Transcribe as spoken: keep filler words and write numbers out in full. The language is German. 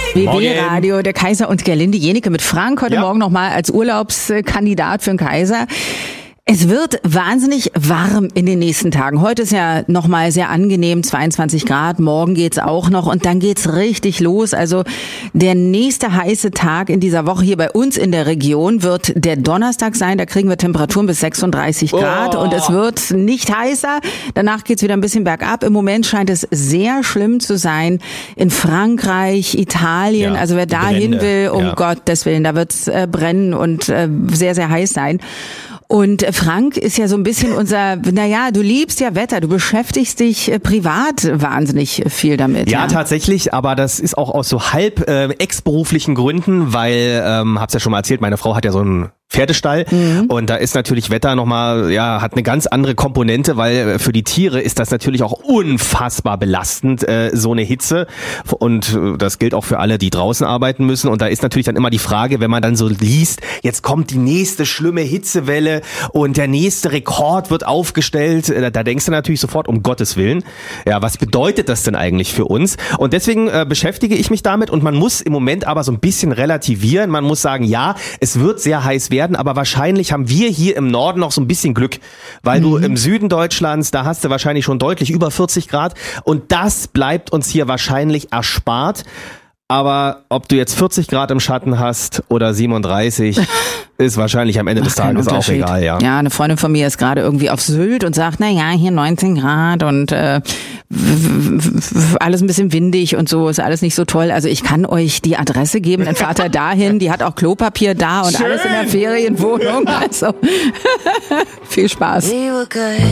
B B-Radio, der Kaiser und Gerlinde Jenike mit Frank heute ja. Morgen nochmal als Urlaubskandidat für den Kaiser. Es wird wahnsinnig warm in den nächsten Tagen. Heute ist ja nochmal sehr angenehm, zweiundzwanzig Grad. Morgen geht's auch noch und dann geht's richtig los. Also der nächste heiße Tag in dieser Woche hier bei uns in der Region wird der Donnerstag sein. Da kriegen wir Temperaturen bis sechsunddreißig Grad oh. und es wird nicht heißer. Danach geht's wieder ein bisschen bergab. Im Moment scheint es sehr schlimm zu sein in Frankreich, Italien. Ja, also wer da hin will, um ja. Gottes Willen, da wird's äh, brennen und äh, sehr, sehr heiß sein. Und Frank ist ja so ein bisschen unser, naja, du liebst ja Wetter, du beschäftigst dich äh, privat wahnsinnig viel damit. Ja, ja, tatsächlich, aber das ist auch aus so halb äh, ex-beruflichen Gründen, weil, ähm, hab's ja schon mal erzählt, meine Frau hat ja so einen Pferdestall mhm. und da ist natürlich Wetter nochmal, ja, hat eine ganz andere Komponente, weil für die Tiere ist das natürlich auch unfassbar belastend, äh, so eine Hitze, und das gilt auch für alle, die draußen arbeiten müssen, und da ist natürlich dann immer die Frage, wenn man dann so liest, jetzt kommt die nächste schlimme Hitzewelle und der nächste Rekord wird aufgestellt, da, da denkst du natürlich sofort, um Gottes Willen, ja, was bedeutet das denn eigentlich für uns? Und deswegen äh, beschäftige ich mich damit, und man muss im Moment aber so ein bisschen relativieren, man muss sagen, ja, es wird sehr heiß werden, aber wahrscheinlich haben wir hier im Norden noch so ein bisschen Glück, weil mhm. du im Süden Deutschlands, da hast du wahrscheinlich schon deutlich über vierzig Grad, und das bleibt uns hier wahrscheinlich erspart. Aber ob du jetzt vierzig Grad im Schatten hast oder siebenunddreißig, ist wahrscheinlich am Ende des Tages auch egal. Ja. ja, eine Freundin von mir ist gerade irgendwie auf Sylt und sagt, na ja, hier neunzehn Grad und äh, alles ein bisschen windig und so, ist alles nicht so toll. Also ich kann euch die Adresse geben, dann fahrt ihr dahin, die hat auch Klopapier da und Schön. Alles in der Ferienwohnung. Also viel Spaß.